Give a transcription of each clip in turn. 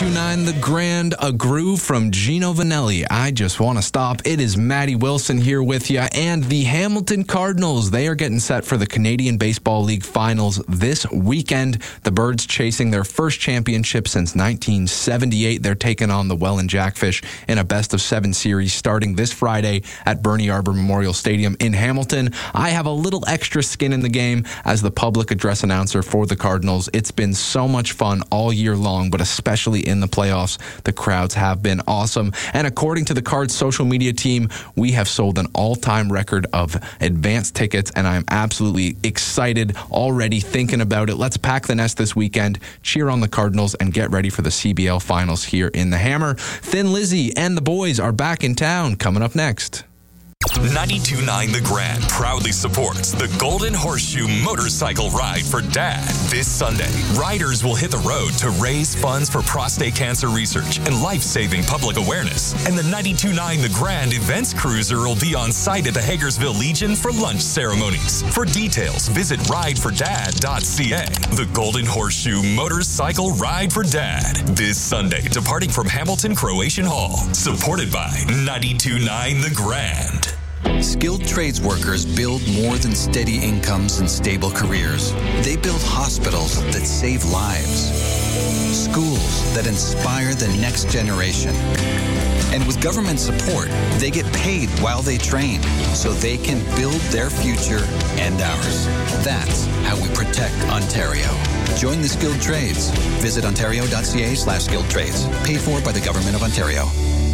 92.9 The Grand, a groove from Gino Vanelli. I just want to stop. It is Maddie Wilson here with you, and the Hamilton Cardinals, they are getting set for the Canadian Baseball League Finals this weekend. The Birds chasing their first championship since 1978. They're taking on the Welland Jackfish in a best-of-7 series starting this Friday at Bernie Arbor Memorial Stadium in Hamilton. I have a little extra skin in the game as the public address announcer for the Cardinals. It's been so much fun all year long, but especially in the playoffs, the crowds have been awesome. And according to the Cards social media team, we have sold an all-time record of advance tickets, and I'm absolutely excited already thinking about it. Let's pack the nest this weekend, cheer on the Cardinals, and get ready for the CBL Finals here in the Hammer. Thin Lizzy and the boys are back in town, coming up next. 92.9 The Grand proudly supports the Golden Horseshoe Motorcycle Ride for Dad. This Sunday, riders will hit the road to raise funds for prostate cancer research and life-saving public awareness. And the 92.9 The Grand events cruiser will be on site at the Hagersville Legion for lunch ceremonies. For details, visit ridefordad.ca. The Golden Horseshoe Motorcycle Ride for Dad. This Sunday, departing from Hamilton Croatian Hall. Supported by 92.9 The Grand. Skilled trades workers build more than steady incomes and stable careers. They build hospitals that save lives, schools that inspire the next generation. And with government support, they get paid while they train so they can build their future and ours. That's how we protect Ontario. Join the skilled trades. Visit ontario.ca/skilled trades. Paid for by the Government of Ontario.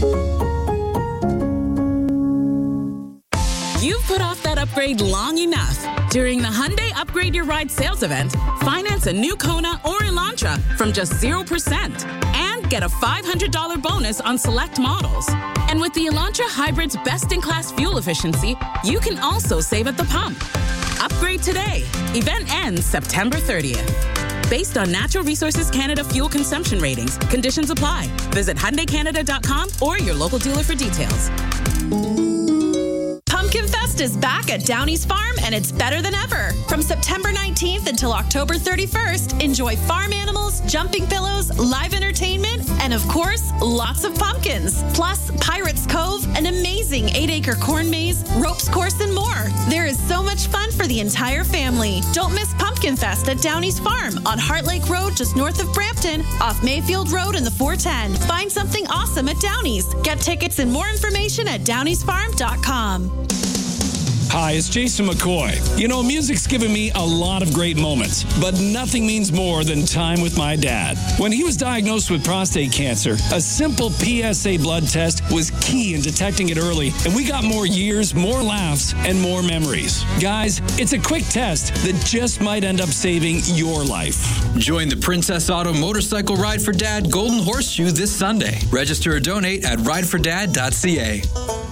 You've put off that upgrade long enough. During the Hyundai Upgrade Your Ride sales event, finance a new Kona or Elantra from just 0% and get a $500 bonus on select models. And with the Elantra Hybrid's best-in-class fuel efficiency, you can also save at the pump. Upgrade today. Event ends September 30th. Based on Natural Resources Canada fuel consumption ratings, conditions apply. Visit HyundaiCanada.com or your local dealer for details. Pumpkin Fest is back at Downey's Farm, and it's better than ever. From September 19th until October 31st, enjoy farm animals, jumping pillows, live entertainment, and of course, lots of pumpkins. Plus, Pirates Cove, an amazing 8-acre corn maze, ropes course, and more. There is so much fun for the entire family. Don't miss Pumpkin Fest at Downey's Farm on Heart Lake Road, just north of Brampton, off Mayfield Road and the 410. Find something awesome at Downey's. Get tickets and more information at downeysfarm.com. Hi, it's Jason McCoy. You know, music's given me a lot of great moments, but nothing means more than time with my dad. When he was diagnosed with prostate cancer, a simple PSA blood test was key in detecting it early, and we got more years, more laughs, and more memories. Guys, it's a quick test that just might end up saving your life. Join the Princess Auto Motorcycle Ride for Dad Golden Horseshoe this Sunday. Register or donate at ridefordad.ca.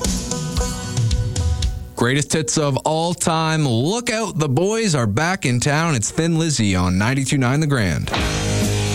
Greatest hits of all time. Look out, the boys are back in town. It's Thin Lizzy on 92.9 The Grand.